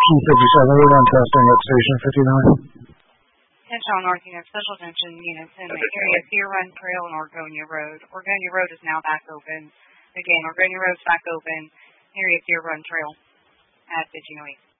257, we're on testing at Station 59. Attention North Unit, Special Attention Units in the area of Deer Run Trail and Oregonia Road. Oregonia Road is now back open. Again, Oregonia Road is back open, area of Deer Run Trail at 1508.